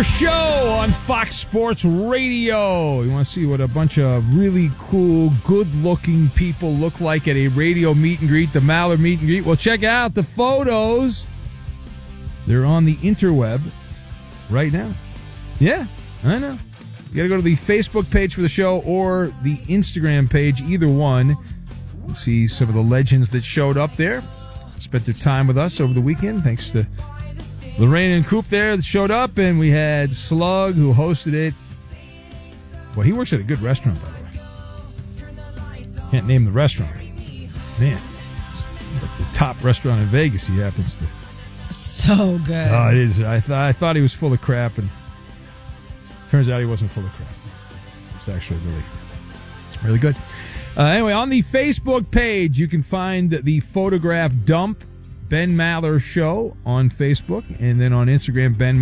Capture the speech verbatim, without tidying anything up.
Maller Show on Fox Sports Radio. You want to see what a bunch of really cool, good-looking people look like at a radio meet and greet, the Maller meet and greet? Well, check out the photos. They're on the interweb right now. Yeah, I know. You got to go to the Facebook page for the show or the Instagram page, either one. You see some of the legends that showed up there, spent their time with us over the weekend. Thanks to Lorraine and Coop there that showed up, and we had Slug who hosted it. Well, he works at a good restaurant, by the way. Can't name the restaurant. Man, it's like the top restaurant in Vegas he happens to. So good. Oh, it is. I, th- I thought he was full of crap, and turns out he wasn't full of crap. It's actually really, really good. Uh, anyway, on the Facebook page, you can find the photograph dump, Ben Maller Show on Facebook, and then on Instagram, Ben